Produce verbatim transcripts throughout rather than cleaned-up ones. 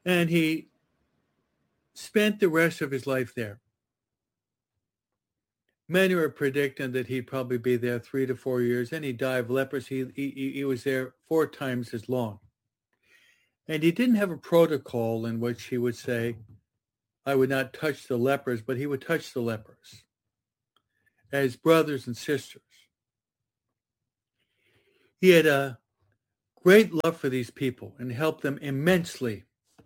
And he spent the rest of his life there. Many were predicting that he'd probably be there three to four years, and he died of leprosy. He, he, he was there four times as long. And he didn't have a protocol in which he would say, I would not touch the lepers, but he would touch the lepers as brothers and sisters. He had a great love for these people and helped them immensely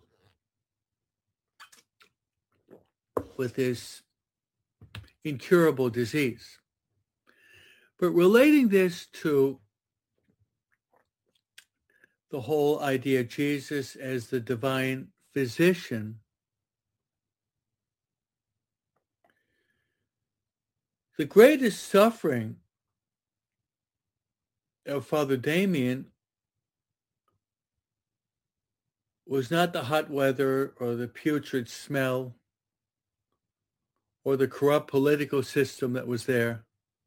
with this incurable disease. But relating this to the whole idea of Jesus as the divine physician, the greatest suffering of Father Damien was not the hot weather or the putrid smell or the corrupt political system that was there.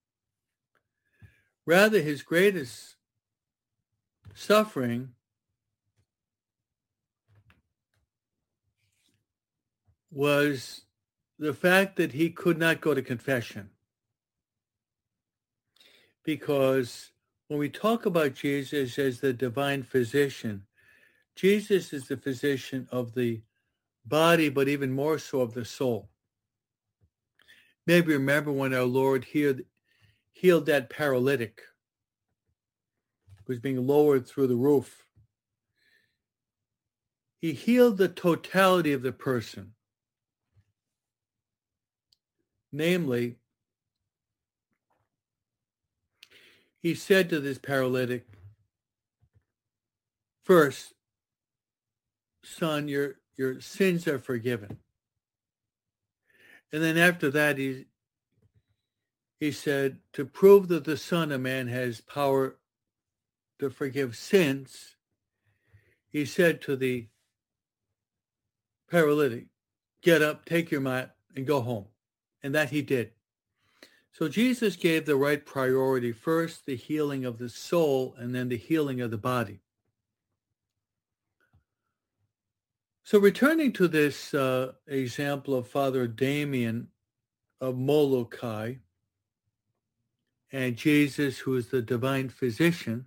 Rather, his greatest suffering was the fact that he could not go to confession. Because when we talk about Jesus as the divine physician, Jesus is the physician of the body, but even more so of the soul. Maybe remember when our Lord healed, healed that paralytic who was being lowered through the roof. He healed the totality of the person. Namely, he said to this paralytic, first, son, your, your sins are forgiven. And then after that, he, he said, to prove that the Son of Man has power to forgive sins, he said to the paralytic, get up, take your mat, and go home. And that he did. So Jesus gave the right priority, first the healing of the soul, and then the healing of the body. So returning to this uh, example of Father Damien of Molokai and Jesus, who is the divine physician,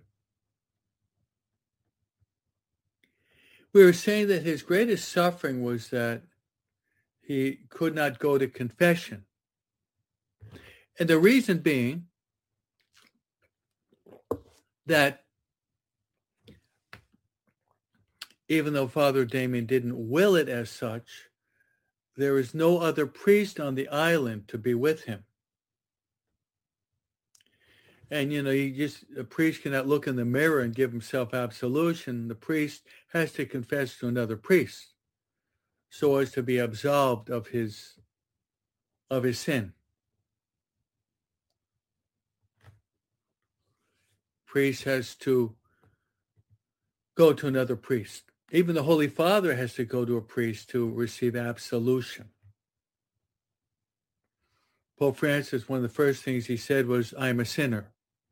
we were saying that his greatest suffering was that he could not go to confession. And the reason being that even though Father Damien didn't will it as such, there is no other priest on the island to be with him. And, you know, you just, a priest cannot look in the mirror and give himself absolution. The priest has to confess to another priest so as to be absolved of his, of his sin. Priest has to go to another priest. Even the Holy Father has to go to a priest to receive absolution. Pope Francis, one of the first things he said was, I am a sinner.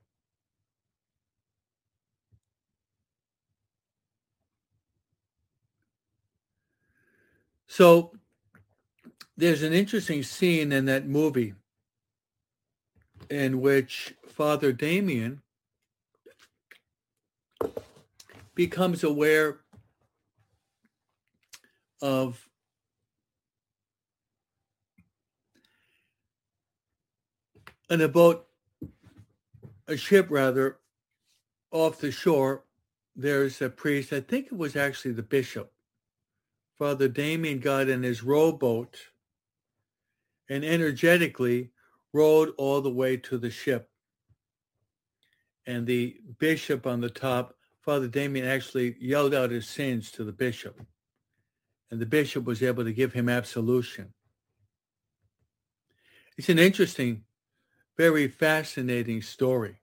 So there's an interesting scene in that movie in which Father Damien becomes aware of in a boat, a ship rather, off the shore. There's a priest, I think it was actually the bishop. Father Damien got in his rowboat and energetically rowed all the way to the ship. And the bishop on the top, Father Damien actually yelled out his sins to the bishop. And the bishop was able to give him absolution. It's an interesting, very fascinating story.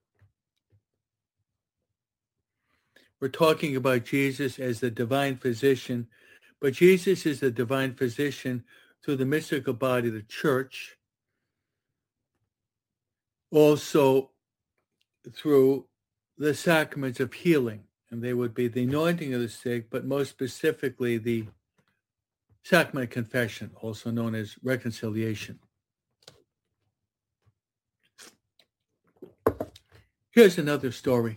We're talking about Jesus as the divine physician, but Jesus is the divine physician through the mystical body of the church, also through the sacraments of healing, and they would be the anointing of the sick, but most specifically the sacrament of confession, also known as reconciliation. Here's another story.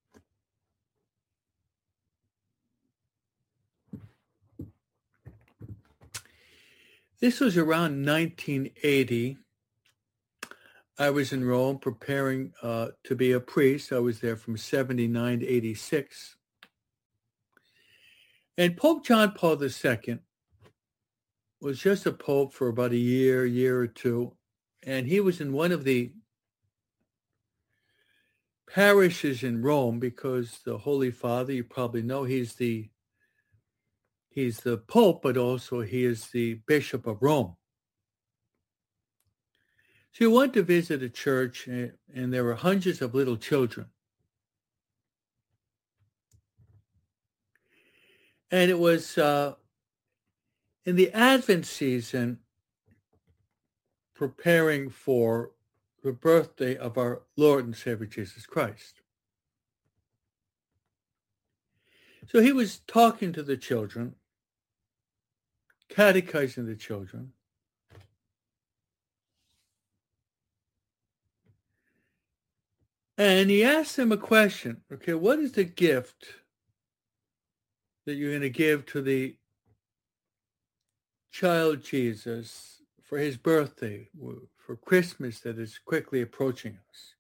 This was around nineteen eighty. I was in Rome preparing uh, to be a priest. I was there from seventy-nine to eighty-six. And Pope John Paul the Second was just a pope for about a year, year or two. And he was in one of the parishes in Rome because the Holy Father, you probably know, he's the he's the Pope, but also he is the Bishop of Rome. So he went to visit a church, and, and there were hundreds of little children. And it was uh, in the Advent season, preparing for the birthday of our Lord and Savior Jesus Christ. So he was talking to the children, catechizing the children. And he asked them a question. Okay, what is the gift that you're going to give to the child Jesus for his birthday, for Christmas that is quickly approaching us?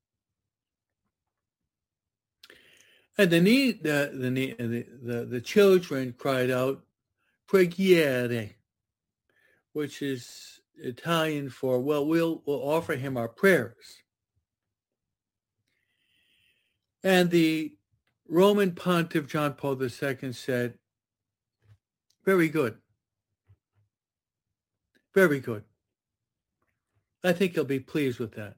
And the the the the, the children cried out, "Preghiere," which is Italian for, well, we'll we'll offer him our prayers. And the Roman Pontiff John Paul the Second said, "Very good. Very good. I think he'll be pleased with that."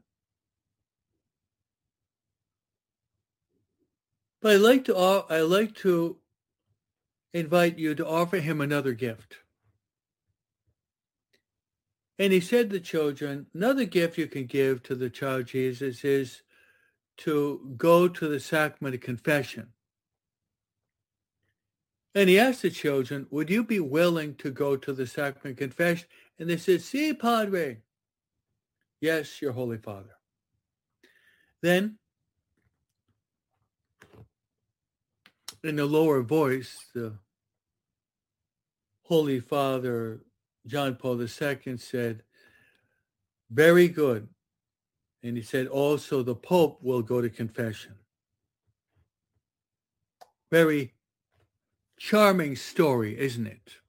But I'd like to, I'd like to invite you to offer him another gift. And he said to the children, another gift you can give to the child Jesus is to go to the sacrament of confession. And he asked the children, would you be willing to go to the sacrament of confession? And they said, "Si, Padre." Yes, your Holy Father. Then, in a lower voice, the Holy Father, John Paul the Second, said, "Very good." And he said, also the Pope will go to confession. Very charming story, isn't it?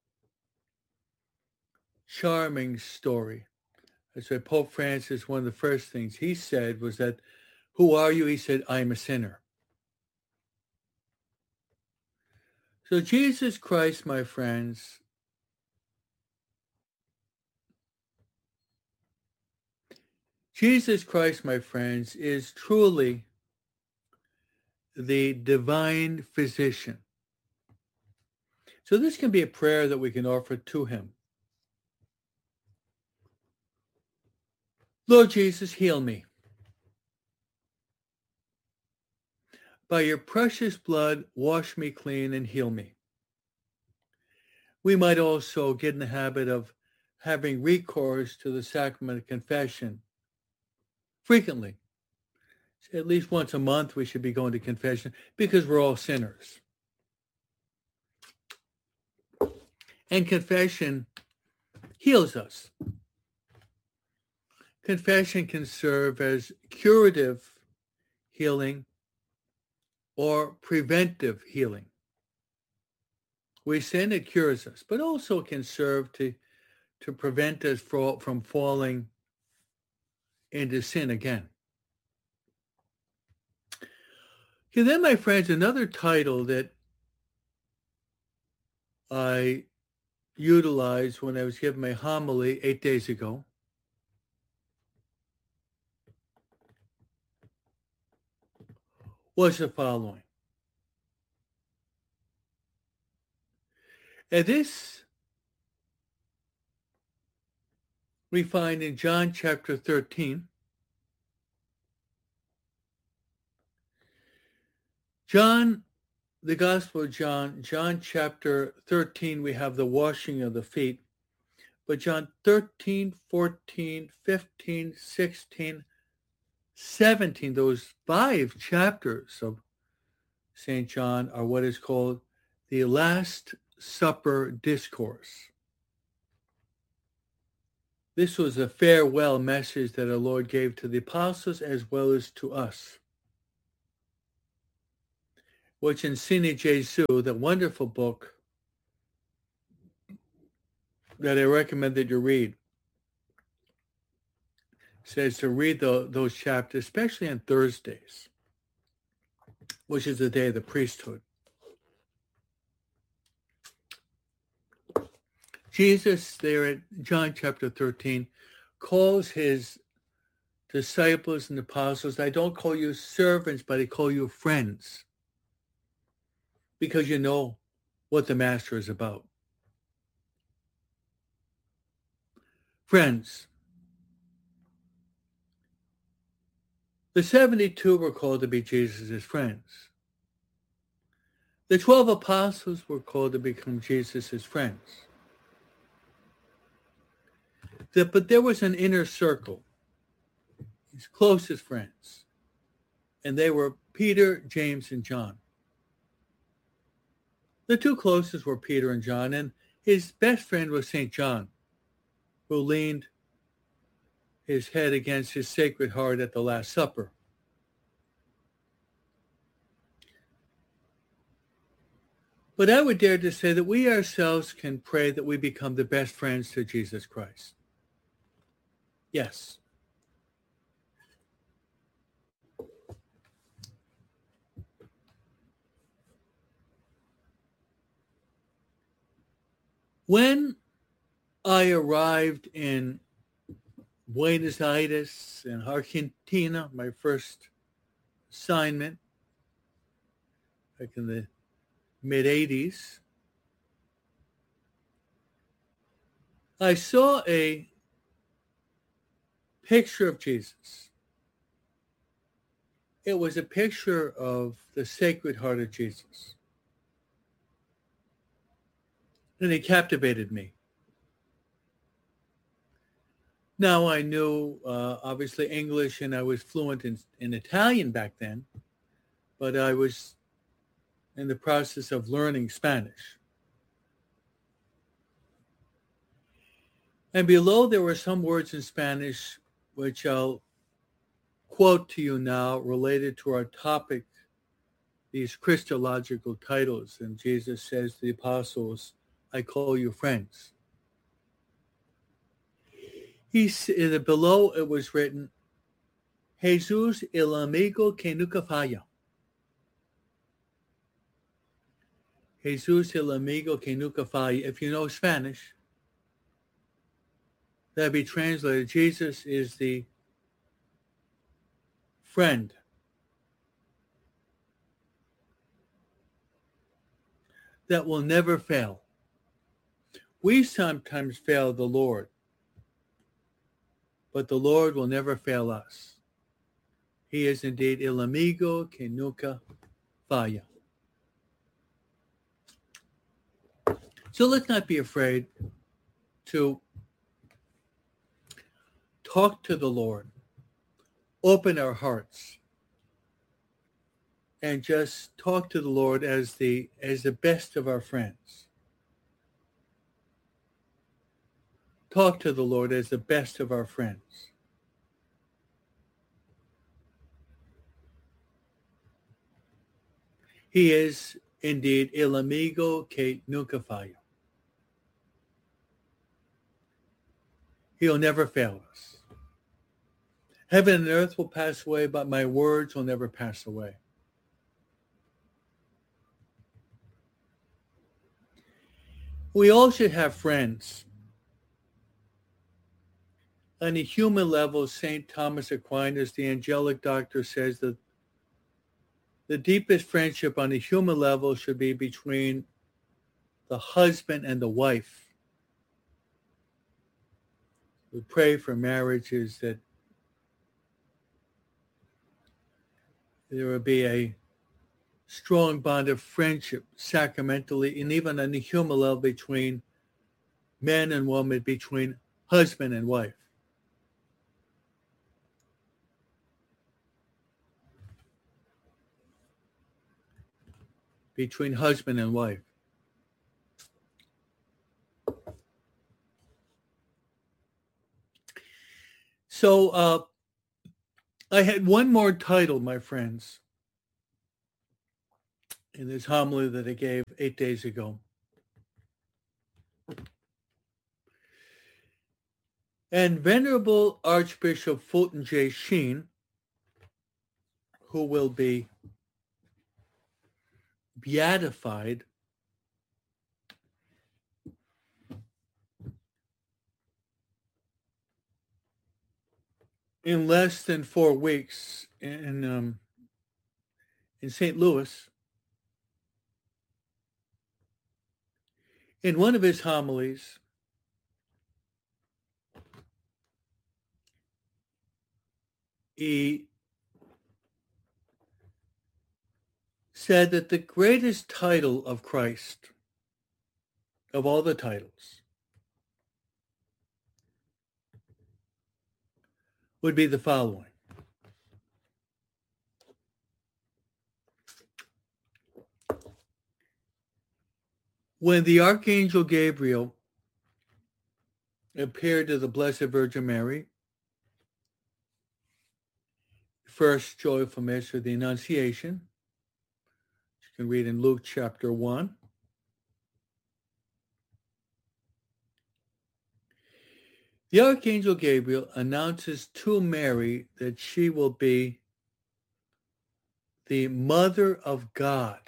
Charming story. That's why Pope Francis, one of the first things he said was that, "Who are you?" He said, "I'm a sinner." So Jesus Christ, my friends, Jesus Christ, my friends, is truly the divine physician. So this can be a prayer that we can offer to him. Lord Jesus, heal me. By your precious blood, wash me clean and heal me. We might also get in the habit of having recourse to the sacrament of confession frequently. At least once a month we should be going to confession because we're all sinners. And confession heals us. Confession can serve as curative healing or preventive healing. We sin, it cures us, but also can serve to, to prevent us from falling into sin again. Okay, then, my friends, another title that I utilized when I was giving my homily eight days ago was the following. And this we find in John chapter thirteen. John the Gospel of John, John chapter thirteen, we have the washing of the feet. But John thirteen, fourteen, fifteen, sixteen, seventeen, those five chapters of Saint John are what is called the Last Supper Discourse. This was a farewell message that our Lord gave to the apostles as well as to us, which in Sine Jesu, the wonderful book that I recommend that you read, says to read the, those chapters, especially on Thursdays, which is the day of the priesthood. Jesus, there at John chapter thirteen, calls his disciples and apostles, I don't call you servants, but I call you friends, because you know what the master is about. Friends, the seventy-two were called to be Jesus' friends. The twelve apostles were called to become Jesus' friends. The, but there was an inner circle, his closest friends, and they were Peter, James, and John. The two closest were Peter and John, and his best friend was Saint John, who leaned his head against his Sacred Heart at the Last Supper. But I would dare to say that we ourselves can pray that we become the best friends to Jesus Christ. Yes. When I arrived in Buenos Aires in Argentina, my first assignment back in the mid-eighties, I saw a picture of Jesus. It was a picture of the Sacred Heart of Jesus. And it captivated me. Now I knew, uh, obviously, English, and I was fluent in, in Italian back then, but I was in the process of learning Spanish. And below there were some words in Spanish which I'll quote to you now related to our topic, these Christological titles. And Jesus says to the apostles, I call you friends. He, below it was written, Jesús el amigo que nunca falla. Jesús el amigo que nunca falla. If you know Spanish, that'd be translated, Jesus is the friend that will never fail. We sometimes fail the Lord, but the Lord will never fail us. He is indeed el amigo que nunca falla. So let's not be afraid to talk to the Lord, open our hearts, and just talk to the Lord as the as the best of our friends. Talk to the Lord as the best of our friends. He is indeed el amigo que nunca falla. He'll never fail us. Heaven and earth will pass away, but my words will never pass away. We all should have friends. On a human level, Saint Thomas Aquinas, the angelic doctor, says that the deepest friendship on a human level should be between the husband and the wife. We pray for marriages that there will be a strong bond of friendship, sacramentally, and even on the human level between man and woman, between husband and wife. Between husband and wife. So uh, I had one more title, my friends, in this homily that I gave eight days ago. And Venerable Archbishop Fulton J. Sheen, who will be beatified in less than four weeks in um, in Saint Louis, in one of his homilies, he said that the greatest title of Christ, of all the titles, would be the following. When the Archangel Gabriel appeared to the Blessed Virgin Mary, first joyful mystery, the Annunciation, you can read in Luke chapter one. The Archangel Gabriel announces to Mary that she will be the Mother of God.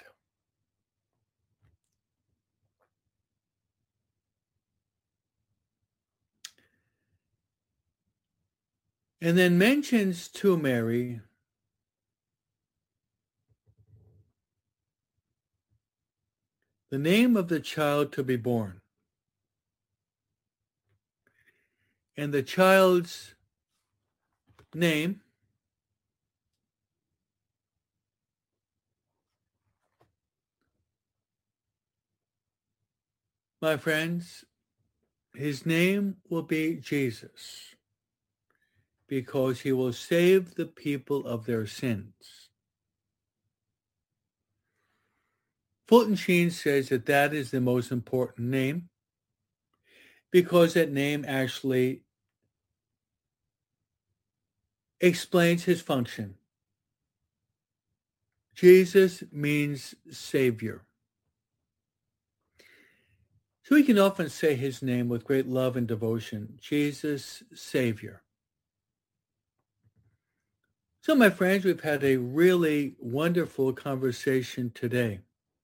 And then mentions to Mary the name of the child to be born. And the child's name my friends, his name will be Jesus, because he will save the people of their sins. Fulton Sheen says that that is the most important name, because that name actually explains his function. Jesus means Savior. So we can often say his name with great love and devotion, Jesus, Savior. So my friends, we've had a really wonderful conversation today.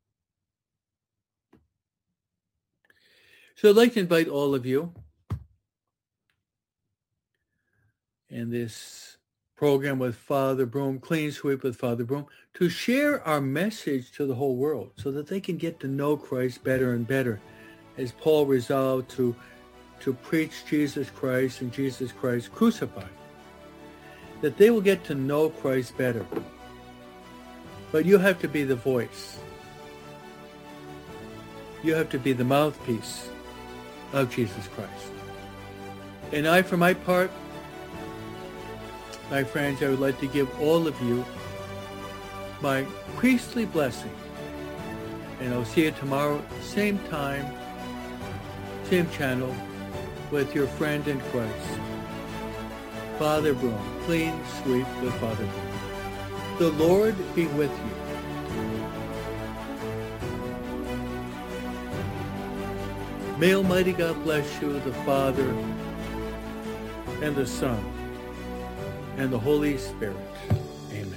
So I'd like to invite all of you in this program with Father Broom, Clean Sweep with Father Broom, to share our message to the whole world so that they can get to know Christ better and better, as Paul resolved to, to preach Jesus Christ and Jesus Christ crucified, that they will get to know Christ better. But you have to be the voice. You have to be the mouthpiece of Jesus Christ. And I, for my part, my friends, I would like to give all of you my priestly blessing. And I'll see you tomorrow, same time, same channel, with your friend in Christ, Father Broom, Clean Sweep with Father Broom. The Lord be with you. May Almighty God bless you, the Father, and the Son, and the Holy Spirit.